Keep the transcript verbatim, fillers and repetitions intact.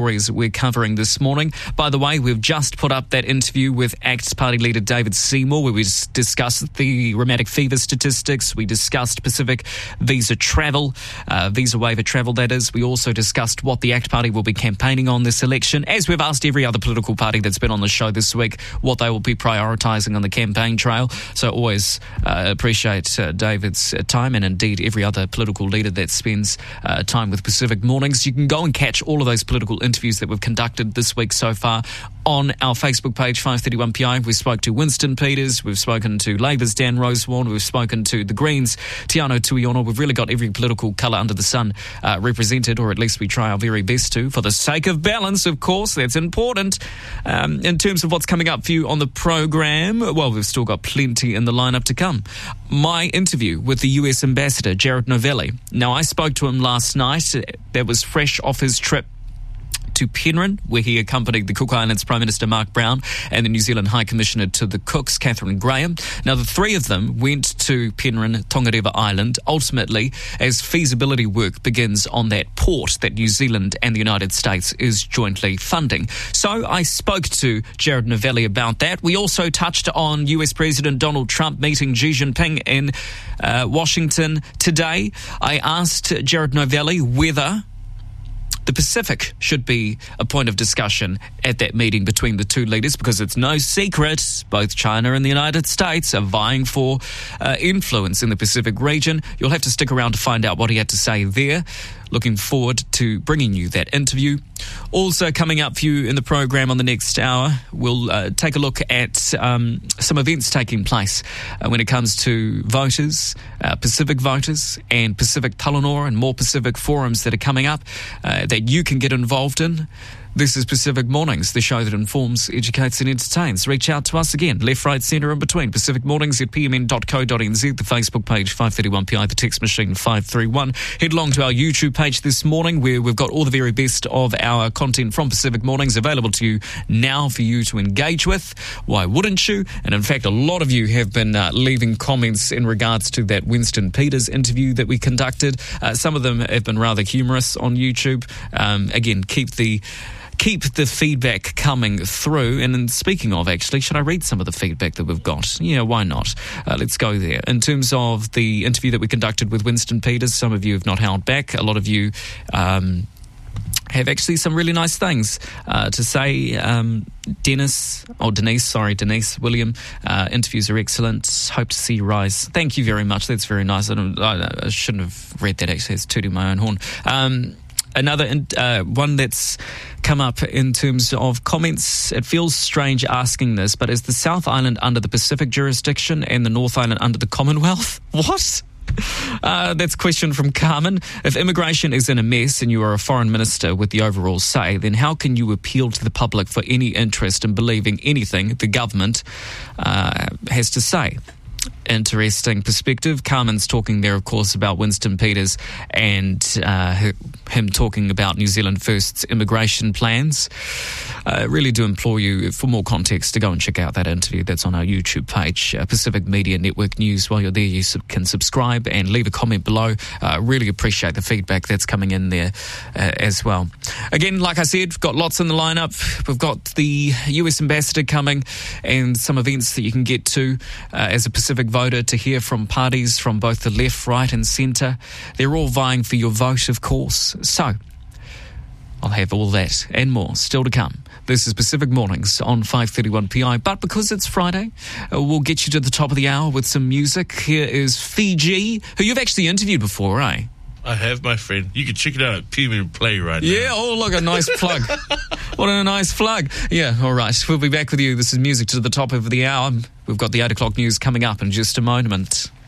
stories we're covering this morning. By the way, we've just put up that interview with ACT Party leader David Seymour, where we discussed the rheumatic fever statistics. We discussed Pacific visa travel, uh, visa waiver travel, that is. We also discussed what the ACT Party will be campaigning on this election, as we've asked every other political party that's been on the show this week what they will be prioritising on the campaign trail. So always uh, appreciate uh, David's time, and indeed every other political leader that spends uh, time with Pacific Mornings. You can go and catch all of those political interviews that we've conducted this week so far on our Facebook page, five thirty-one P I. We spoke to Winston Peters, we've spoken to Labour's Dan Rosewarne, we've spoken to the Greens' Tiano Tuiona. We've really got every political colour under the sun uh, represented, or at least we try our very best to, for the sake of balance, of course. That's important. Um, in terms of what's coming up for you on the program, well, we've still got plenty in the lineup to come. My interview with the U S Ambassador, Jared Novelli. Now, I spoke to him last night. That was fresh off his trip to Penryn, where he accompanied the Cook Islands Prime Minister Mark Brown and the New Zealand High Commissioner to the Cooks, Catherine Graham. Now, the three of them went to Penryn, Tongareva Island, ultimately as feasibility work begins on that port that New Zealand and the United States is jointly funding. So I spoke to Jared Novelli about that. We also touched on U S President Donald Trump meeting Xi Jinping in uh, Washington today. I asked Jared Novelli whether the Pacific should be a point of discussion at that meeting between the two leaders, because it's no secret both China and the United States are vying for uh, influence in the Pacific region. You'll have to stick around to find out what he had to say there. Looking forward to bringing you that interview. Also coming up for you in the program on the next hour, we'll uh, take a look at um, some events taking place uh, when it comes to voters, uh, Pacific voters, and Pacific Talanoa and more Pacific forums that are coming up uh, that you can get involved in. This is Pacific Mornings, the show that informs, educates and entertains. Reach out to us again, left, right, centre and between. Pacific Mornings at p m n dot co dot n z, the Facebook page five thirty-one P I, the text machine five three one. Head along to our YouTube page this morning, where we've got all the very best of our content from Pacific Mornings available to you now for you to engage with. Why wouldn't you? And in fact, a lot of you have been uh, leaving comments in regards to that Winston Peters interview that we conducted. Uh, some of them have been rather humorous on YouTube. Um, again, keep the... Keep the feedback coming through. And in speaking of, actually, should I read some of the feedback that we've got? Yeah, why not? Uh, let's go there. In terms of the interview that we conducted with Winston Peters, some of you have not held back. A lot of you um, have actually some really nice things uh, to say. Um, Dennis, or Denise, sorry, Denise, William, uh, interviews are excellent. Hope to see you rise. Thank you very much. That's very nice. I, don't, I, I shouldn't have read that, actually. It's tooting my own horn. Um, Another uh, one that's come up in terms of comments. It feels strange asking this, but is the South Island under the Pacific jurisdiction and the North Island under the Commonwealth? What? Uh, that's a question from Carmen. If immigration is in a mess and you are a foreign minister with the overall say, then how can you appeal to the public for any interest in believing anything the government uh, has to say? Interesting perspective. Carmen's talking there, of course, about Winston Peters and uh, her, him talking about New Zealand First's immigration plans. I uh, really do implore you, for more context, to go and check out that interview. That's on our YouTube page, uh, Pacific Media Network News. While you're there, you sub- can subscribe and leave a comment below. I uh, really appreciate the feedback that's coming in there uh, as well. Again, like I said, we've got lots in the lineup. We've got the U S Ambassador coming and some events that you can get to uh, as a Pacific voter, to hear from parties from both the left, right and centre. They're all vying for your vote, of course. So I'll have all that and more still to come. This is Pacific Mornings on five thirty-one P I. But because it's Friday, uh, we'll get you to the top of the hour with some music. Here is Fiji, who you've actually interviewed before, eh? I have, my friend. You can check it out at P M N Play right yeah, now. Yeah, oh, look, a nice plug. What a nice plug. Yeah, all right. We'll be back with you. This is music to the top of the hour. We've got the eight o'clock news coming up in just a moment.